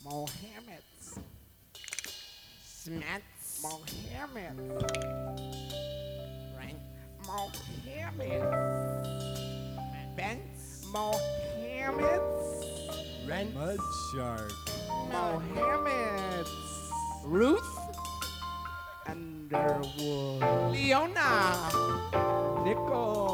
Mohammed. Smets. Mohammed. Rank. Mohammed. Benz. Mohammed. Rent. Mud Shark. Mohammed. Ruth. Underwood. Leona. Nicole.